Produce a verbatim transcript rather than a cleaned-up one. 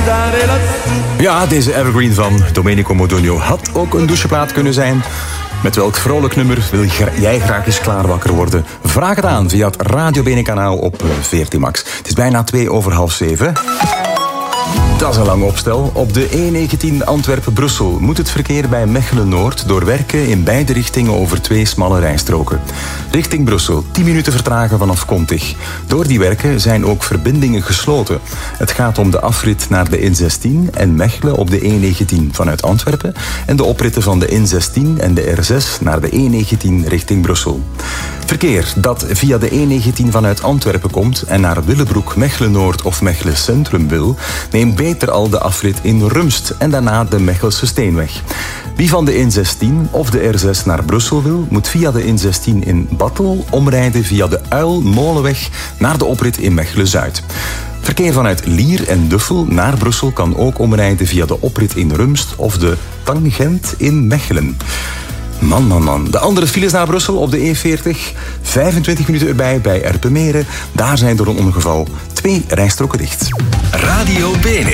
Ja, deze evergreen van Domenico Modugno had ook een doucheplaat kunnen zijn. Met welk vrolijk nummer wil jij graag eens klaar wakker worden? Vraag het aan via het Radio Bene-kanaal op veertien Max. Het is bijna twee over half zeven. Dat is een lange opstel. Op de E negentien Antwerpen-Brussel moet het verkeer bij Mechelen-Noord doorwerken in beide richtingen over twee smalle rijstroken. Richting Brussel, tien minuten vertragen vanaf Kontig. Door die werken zijn ook verbindingen gesloten. Het gaat om de afrit naar de N zestien en Mechelen op de E negentien vanuit Antwerpen en de opritten van de N zestien en de R zes naar de E negentien richting Brussel. Verkeer dat via de E negentien vanuit Antwerpen komt en naar Willebroek, Mechelen-Noord of Mechelen Centrum wil, neemt beter al de afrit in Rumst en daarna de Mechelse Steenweg. Wie van de N zestien of de R zes naar Brussel wil, moet via de N zestien in Battel omrijden via de Uil-Molenweg naar de oprit in Mechelen-Zuid. Verkeer vanuit Lier en Duffel naar Brussel kan ook omrijden via de oprit in Rumst of de Tangent in Mechelen. Man, man, man. De andere files naar Brussel op de E veertig. vijfentwintig minuten erbij bij Erpenmeren. Daar zijn door een ongeval twee rijstroken dicht. Radio Bene.